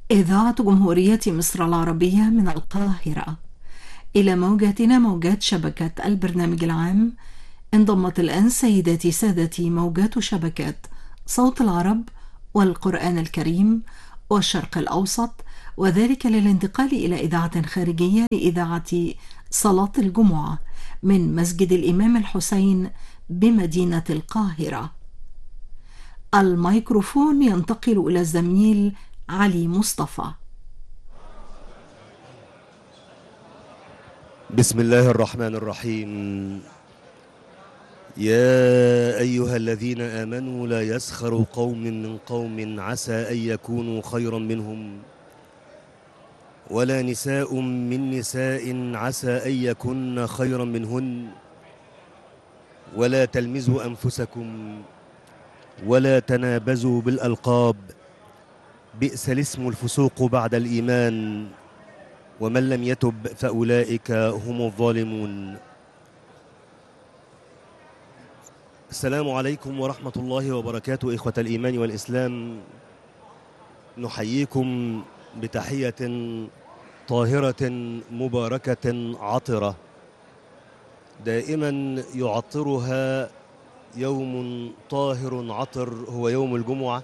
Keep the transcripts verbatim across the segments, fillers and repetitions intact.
إذاعة جمهورية مصر العربية من القاهرة. إلى موجاتنا موجات شبكة البرنامج العام انضمت الآن سيداتي سادتي موجات شبكات صوت العرب والقرآن الكريم والشرق الأوسط، وذلك للانتقال إلى إذاعة خارجية لإذاعة صلاة الجمعة من مسجد الإمام الحسين بمدينة القاهرة. الميكروفون ينتقل إلى الزميل علي مصطفى. بسم الله الرحمن الرحيم. يا أيها الذين آمنوا لا يسخر قوم من قوم عسى أن يكونوا خيرا منهم ولا نساء من نساء عسى أن يكن خيرا منهن ولا تلمزوا أنفسكم ولا تنابزوا بالألقاب بئس الاسم الفسوق بعد الإيمان ومن لم يتب فأولئك هم الظالمون. السلام عليكم ورحمة الله وبركاته. إخوة الإيمان والإسلام، نحييكم بتحية طاهرة مباركة عطرة دائما يعطرها يوم طاهر عطر هو يوم الجمعة.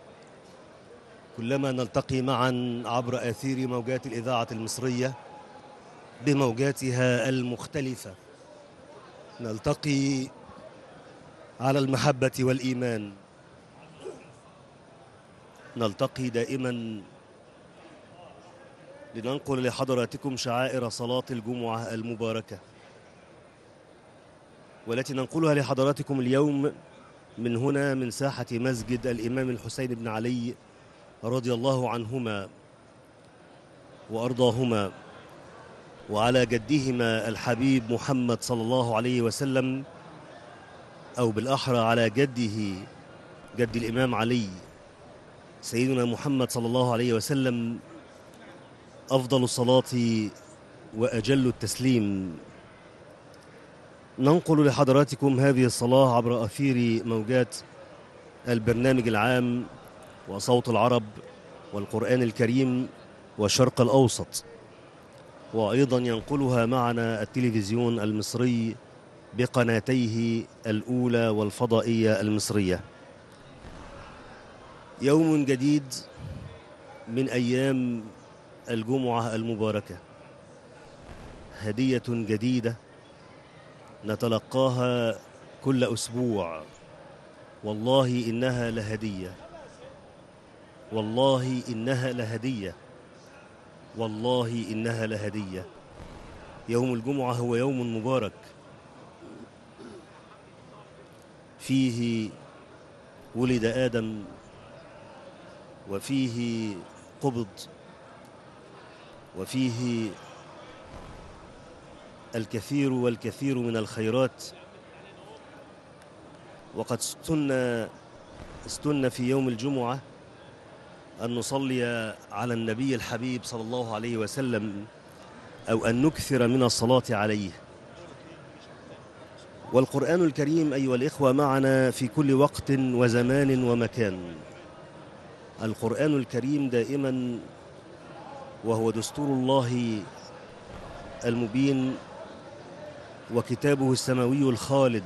كلما نلتقي معا عبر آثير موجات الإذاعة المصرية بموجاتها المختلفة، نلتقي على المحبة والإيمان، نلتقي دائما لننقل لحضراتكم شعائر صلاة الجمعة المباركة، والتي ننقلها لحضراتكم اليوم من هنا من ساحة مسجد الإمام الحسين بن علي رضي الله عنهما وأرضاهما، وعلى جدهما الحبيب محمد صلى الله عليه وسلم، أو بالأحرى على جده جد الإمام علي سيدنا محمد صلى الله عليه وسلم، أفضل الصلاة وأجل التسليم. ننقل لحضراتكم هذه الصلاة عبر أثير موجات البرنامج العام وصوت العرب والقرآن الكريم والشرق الأوسط، وأيضا ينقلها معنا التلفزيون المصري بقناتيه الأولى والفضائية المصرية. يوم جديد من أيام الجمعة المباركة، هدية جديدة نتلقاها كل أسبوع. والله إنها لهدية، والله إنها لهدية، والله إنها لهدية. يوم الجمعة هو يوم مبارك، فيه ولد آدم وفيه قبض وفيه الكثير والكثير من الخيرات. وقد استن استن في يوم الجمعة أن نصلي على النبي الحبيب صلى الله عليه وسلم، أو أن نكثر من الصلاة عليه. والقرآن الكريم أيها الإخوة معنا في كل وقت وزمان ومكان. القرآن الكريم دائما وهو دستور الله المبين وكتابه السماوي الخالد،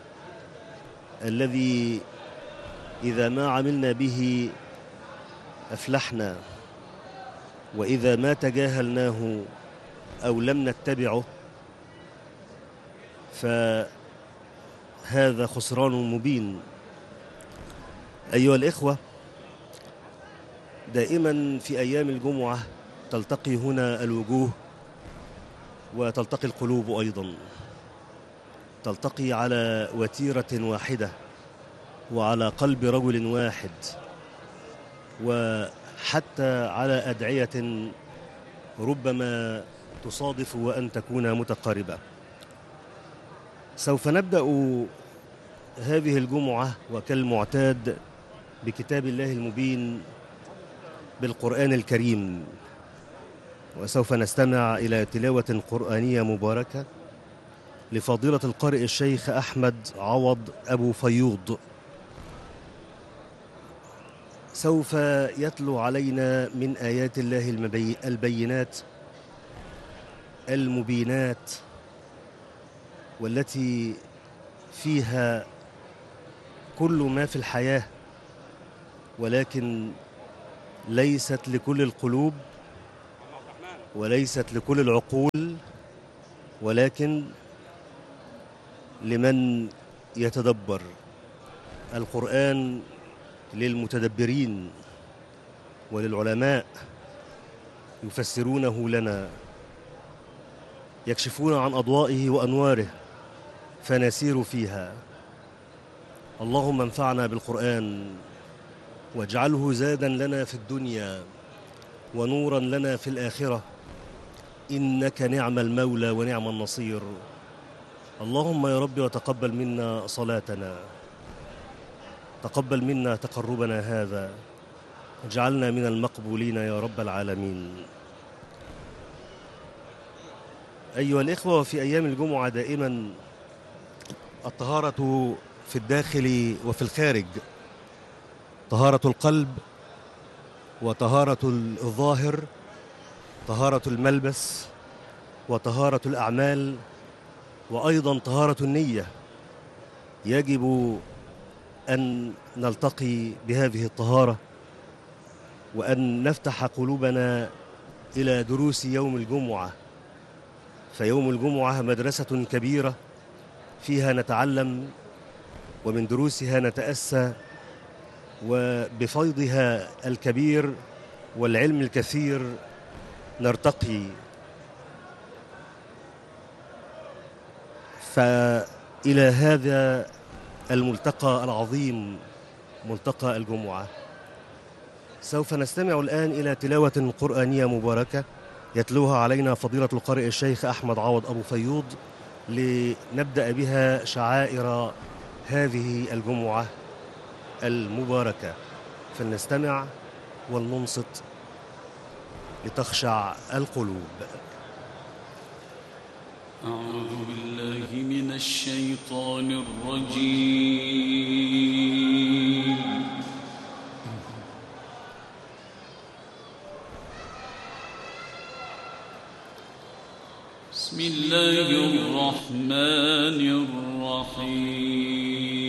الذي إذا ما عملنا به أفلحنا، وإذا ما تجاهلناه أو لم نتبعه فهذا خسران مبين. أيها الإخوة، دائما في أيام الجمعة تلتقي هنا الوجوه وتلتقي القلوب أيضا، تلتقي على وتيرة واحدة وعلى قلب رجل واحد، وحتى على أدعية ربما تصادف وأن تكون متقاربة. سوف نبدأ هذه الجمعة وكالمعتاد بكتاب الله المبين بالقرآن الكريم، وسوف نستمع إلى تلاوة قرآنية مباركة لفضيلة القارئ الشيخ أحمد عوض أبو فيوض. سوف يتلو علينا من آيات الله المبي... البينات المبينات، والتي فيها كل ما في الحياة، ولكن ليست لكل القلوب وليست لكل العقول، ولكن لمن يتدبر. القرآن للمتدبرين وللعلماء، يفسرونه لنا، يكشفون عن أضوائه وأنواره فنسير فيها. اللهم انفعنا بالقرآن واجعله زادا لنا في الدنيا ونورا لنا في الآخرة، إنك نعم المولى ونعم النصير. اللهم يا رب وتقبل منا صلاتنا، تقبل منا تقربنا هذا، اجعلنا من المقبولين يا رب العالمين. أيها الإخوة، في أيام الجمعة دائما الطهارة في الداخل وفي الخارج، طهارة القلب وطهارة الظاهر، طهارة الملبس وطهارة الأعمال، وأيضا طهارة النية. يجب أن نلتقي بهذه الطهارة وأن نفتح قلوبنا إلى دروس يوم الجمعة، فيوم الجمعة مدرسة كبيرة فيها نتعلم ومن دروسها نتأسى، وبفيضها الكبير والعلم الكثير نرتقي. فإلى هذا الملتقى العظيم، ملتقى الجمعة، سوف نستمع الآن إلى تلاوة قرآنية مباركة يتلوها علينا فضيلة القارئ الشيخ أحمد عوض أبو فيوض، لنبدأ بها شعائر هذه الجمعة المباركة. فلنستمع ولننصت لتخشع القلوب. أعوذ بالله من الشيطان الرجيم. بسم الله الرحمن الرحيم.